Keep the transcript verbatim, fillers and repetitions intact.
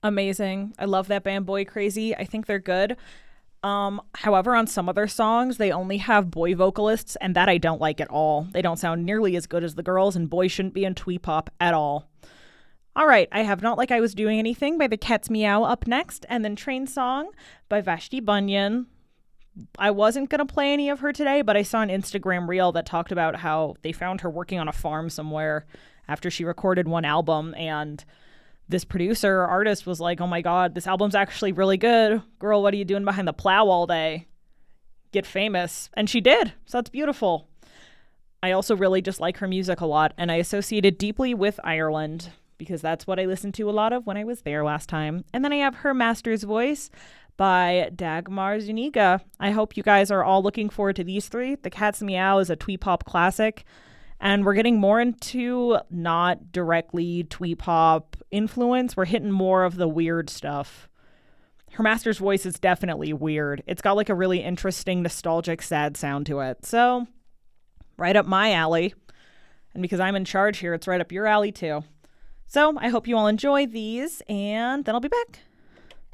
Amazing. I love that band Boy Crazy. I think they're good. Um, however, on some other songs, they only have boy vocalists, and that I don't like at all. They don't sound nearly as good as the girls, and boys shouldn't be in twee pop at all. All right, I have Not Like I Was Doing Anything by the Cat's Meow up next, and then Train Song by Vashti Bunyan. I wasn't going to play any of her today, but I saw an Instagram reel that talked about how they found her working on a farm somewhere after she recorded one album, and this producer or artist was like, oh my God, this album's actually really good. Girl, what are you doing behind the plow all day? Get famous. And she did. So that's beautiful. I also really just like her music a lot, and I associate it deeply with Ireland because that's what I listened to a lot of when I was there last time. And then I have Her Master's Voice by Dagmar Zuniga. I hope you guys are all looking forward to these three. The Cat's Meow is a twee pop classic, and we're getting more into not directly twee pop influence. We're hitting more of the weird stuff. Her Master's Voice is definitely weird. It's got like a really interesting, nostalgic, sad sound to it. So, right up my alley. And because I'm in charge here, it's right up your alley too. So, I hope you all enjoy these, and then I'll be back.